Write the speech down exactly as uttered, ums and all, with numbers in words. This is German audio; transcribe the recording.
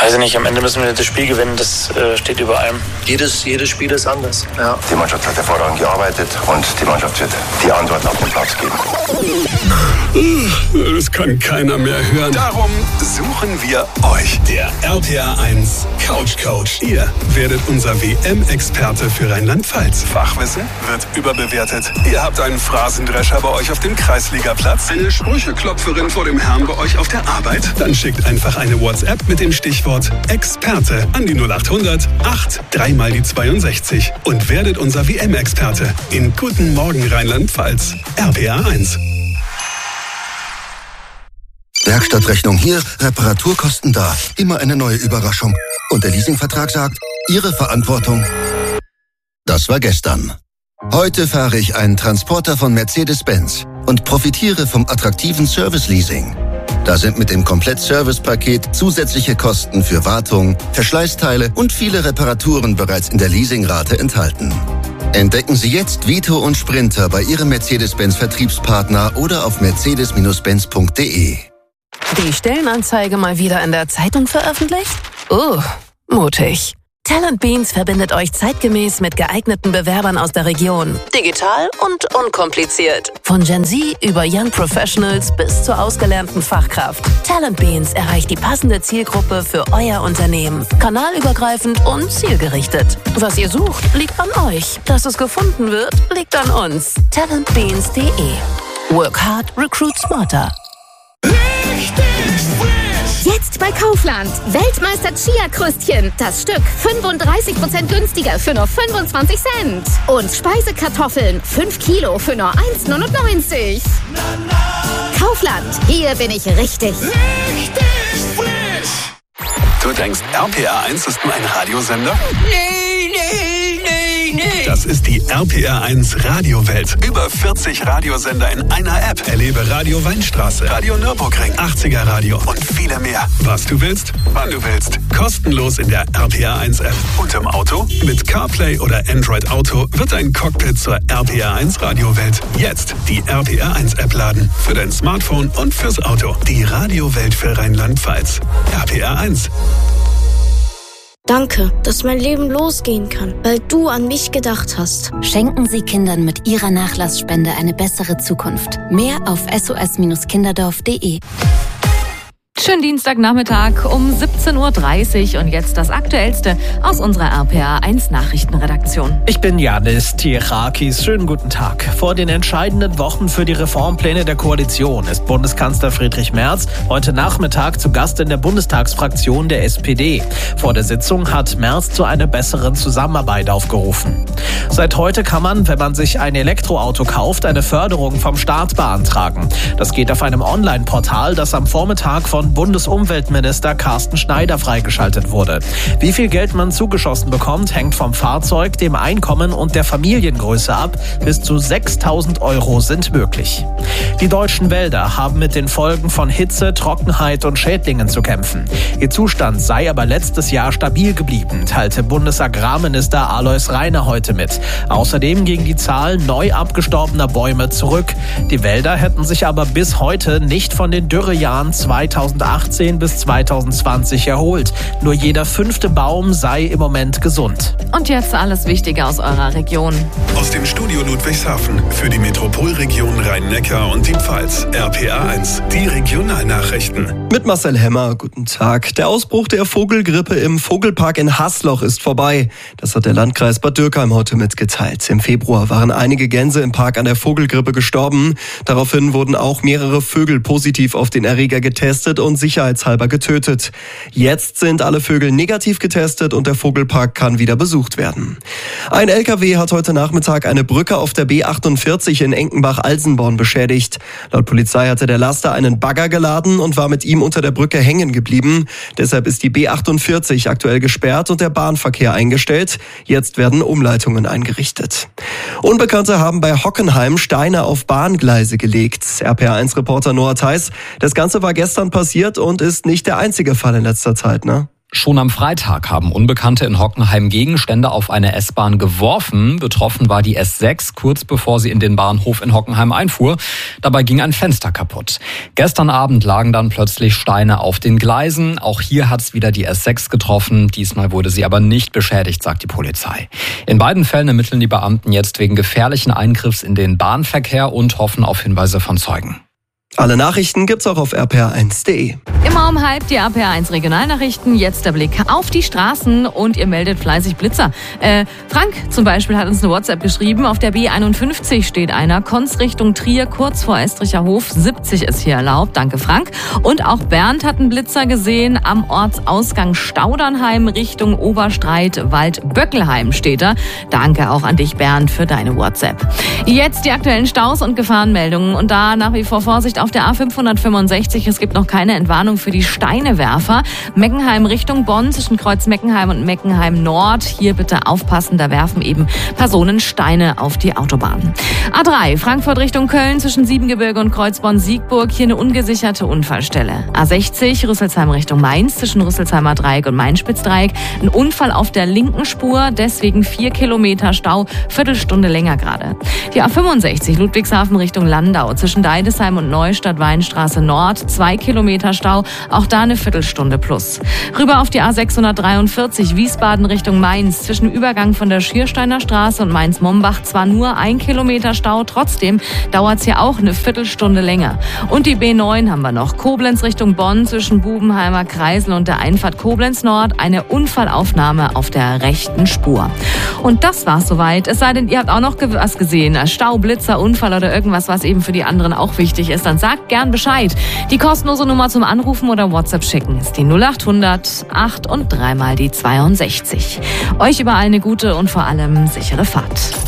weiß ich nicht, am Ende müssen wir das Spiel gewinnen, das äh, steht über allem. Jedes, jedes Spiel ist anders. Ja. Die Mannschaft hat hervorragend gearbeitet und die Mannschaft wird die Antworten auf den Platz geben. Das kann keiner mehr hören. Darum suchen wir euch. Der R P R eins Couch Coach. Ihr werdet unser W M-Experte für Rheinland-Pfalz. Fachwissen wird überbewertet. Ihr habt einen Phrasendrescher bei euch auf dem Kreisligaplatz. Eine Sprücheklopferin vor dem Herrn bei euch auf der Arbeit. Dann schickt einfach eine WhatsApp mit dem Stichwort Experte an die null achthundert acht drei mal die zweiundsechzig und werdet unser W M-Experte in Guten Morgen Rheinland-Pfalz. R P R eins. Werkstattrechnung hier, Reparaturkosten da. Immer eine neue Überraschung. Und der Leasingvertrag sagt, Ihre Verantwortung. Das war gestern. Heute fahre ich einen Transporter von Mercedes-Benz und profitiere vom attraktiven Service-Leasing. Da sind mit dem Komplett-Service-Paket zusätzliche Kosten für Wartung, Verschleißteile und viele Reparaturen bereits in der Leasingrate enthalten. Entdecken Sie jetzt Vito und Sprinter bei Ihrem Mercedes-Benz-Vertriebspartner oder auf mercedes benz punkt de. Die Stellenanzeige mal wieder in der Zeitung veröffentlicht? Uh, mutig. Talent Beans verbindet euch zeitgemäß mit geeigneten Bewerbern aus der Region. Digital und unkompliziert. Von Gen Z über Young Professionals bis zur ausgelernten Fachkraft. Talent Beans erreicht die passende Zielgruppe für euer Unternehmen. Kanalübergreifend und zielgerichtet. Was ihr sucht, liegt an euch. Dass es gefunden wird, liegt an uns. talent beans punkt de. Work hard, recruit smarter. Jetzt bei Kaufland. Weltmeister Chia-Kröstchen. Das Stück fünfunddreißig Prozent günstiger für nur fünfundzwanzig Cent. Und Speisekartoffeln. fünf Kilo für nur eins neunundneunzig. Kaufland. Hier bin ich richtig. Richtig frisch. Du denkst, R P R eins ist nur ein Radiosender? Nee, nee, nee, nee. Das ist die R P R eins Radiowelt. Über vierzig Radiosender in einer App. Erlebe Radio Weinstraße, Radio Nürburgring, achtziger Radio und viele mehr. Was du willst, wann du willst. Kostenlos in der R P R eins App. Und im Auto? Mit CarPlay oder Android Auto wird dein Cockpit zur R P R eins Radiowelt. Jetzt die R P R eins App laden. Für dein Smartphone und fürs Auto. Die Radiowelt für Rheinland-Pfalz. R P R eins. Danke, dass mein Leben losgehen kann, weil du an mich gedacht hast. Schenken Sie Kindern mit Ihrer Nachlassspende eine bessere Zukunft. Mehr auf s o s kinderdorf punkt de. Schönen Dienstagnachmittag um siebzehn Uhr dreißig und jetzt das Aktuellste aus unserer R P R eins Nachrichtenredaktion. Ich bin Janis Tirakis. Schönen guten Tag. Vor den entscheidenden Wochen für die Reformpläne der Koalition ist Bundeskanzler Friedrich Merz heute Nachmittag zu Gast in der Bundestagsfraktion der S P D. Vor der Sitzung hat Merz zu einer besseren Zusammenarbeit aufgerufen. Seit heute kann man, wenn man sich ein Elektroauto kauft, eine Förderung vom Staat beantragen. Das geht auf einem Online-Portal, das am Vormittag von Bundesumweltminister Carsten Schneider freigeschaltet wurde. Wie viel Geld man zugeschossen bekommt, hängt vom Fahrzeug, dem Einkommen und der Familiengröße ab. Bis zu sechstausend Euro sind möglich. Die deutschen Wälder haben mit den Folgen von Hitze, Trockenheit und Schädlingen zu kämpfen. Ihr Zustand sei aber letztes Jahr stabil geblieben, teilte Bundesagrarminister Alois Rainer heute mit. Außerdem ging die Zahl neu abgestorbener Bäume zurück. Die Wälder hätten sich aber bis heute nicht von den Dürrejahren zweitausendachtzehn bis zweitausendzwanzig erholt. Nur jeder fünfte Baum sei im Moment gesund. Und jetzt alles Wichtige aus eurer Region. Aus dem Studio Ludwigshafen für die Metropolregion Rhein-Neckar und die Pfalz. R P R eins, die Regionalnachrichten. Mit Marcel Hemmer, guten Tag. Der Ausbruch der Vogelgrippe im Vogelpark in Hasloch ist vorbei. Das hat der Landkreis Bad Dürkheim heute mitgeteilt. Im Februar waren einige Gänse im Park an der Vogelgrippe gestorben. Daraufhin wurden auch mehrere Vögel positiv auf den Erreger getestet und sicherheitshalber getötet. Jetzt sind alle Vögel negativ getestet und der Vogelpark kann wieder besucht werden. Ein L K W hat heute Nachmittag eine Brücke auf der B achtundvierzig in Enkenbach-Alsenborn beschädigt. Laut Polizei hatte der Laster einen Bagger geladen und war mit ihm unter der Brücke hängen geblieben. Deshalb ist die B achtundvierzig aktuell gesperrt und der Bahnverkehr eingestellt. Jetzt werden Umleitungen eingerichtet. Unbekannte haben bei Hockenheim Steine auf Bahngleise gelegt. R P R eins-Reporter Noah Theis. Das Ganze war gestern passiert und ist nicht der einzige Fall in letzter Zeit, ne? Schon am Freitag haben Unbekannte in Hockenheim Gegenstände auf eine S-Bahn geworfen. Betroffen war die S sechs, kurz bevor sie in den Bahnhof in Hockenheim einfuhr. Dabei ging ein Fenster kaputt. Gestern Abend lagen dann plötzlich Steine auf den Gleisen. Auch hier hat es wieder die S sechs getroffen. Diesmal wurde sie aber nicht beschädigt, sagt die Polizei. In beiden Fällen ermitteln die Beamten jetzt wegen gefährlichen Eingriffs in den Bahnverkehr und hoffen auf Hinweise von Zeugen. Alle Nachrichten gibt's auch auf r p r eins punkt d e. Immer um halb die R P R eins Regionalnachrichten. Jetzt der Blick auf die Straßen und ihr meldet fleißig Blitzer. Äh, Frank zum Beispiel hat uns eine WhatsApp geschrieben. Auf der B einundfünfzig steht einer. Konz Richtung Trier, kurz vor Estricher Hof. siebzig ist hier erlaubt. Danke, Frank. Und auch Bernd hat einen Blitzer gesehen. Am Ortsausgang Staudernheim Richtung Oberstreit, Wald-Böckelheim steht er. Danke auch an dich, Bernd, für deine WhatsApp. Jetzt die aktuellen Staus und Gefahrenmeldungen. Und da nach wie vor Vorsicht auf der A fünfhundertfünfundsechzig. Es gibt noch keine Entwarnung für die Steinewerfer. Meckenheim Richtung Bonn zwischen Kreuz Meckenheim und Meckenheim Nord. Hier bitte aufpassen, da werfen eben Personen Steine auf die Autobahn. A drei Frankfurt Richtung Köln zwischen Siebengebirge und Kreuz Bonn-Siegburg. Hier eine ungesicherte Unfallstelle. A sechzig Rüsselsheim Richtung Mainz zwischen Rüsselsheimer Dreieck und Main-Spitz-Dreieck. Ein Unfall auf der linken Spur, deswegen vier Kilometer Stau, Viertelstunde länger gerade. Die A fünfundsechzig Ludwigshafen Richtung Landau zwischen Deidesheim und Neustadt Weinstraße Nord, zwei Kilometer Stau, auch da eine Viertelstunde plus. Rüber auf die A sechshundertdreiundvierzig Wiesbaden Richtung Mainz, zwischen Übergang von der Schiersteiner Straße und Mainz-Mombach zwar nur ein Kilometer Stau, trotzdem dauert es hier auch eine Viertelstunde länger. Und die B neun haben wir noch, Koblenz Richtung Bonn zwischen Bubenheimer Kreisel und der Einfahrt Koblenz Nord, eine Unfallaufnahme auf der rechten Spur. Und das war's soweit, es sei denn, ihr habt auch noch was gesehen, Stau, Blitzer, Unfall oder irgendwas, was eben für die anderen auch wichtig ist, dann sagt gern Bescheid. Die kostenlose Nummer zum Anrufen oder WhatsApp schicken ist die null achthundert acht und dreimal die zweiundsechzig. Euch überall eine gute und vor allem sichere Fahrt.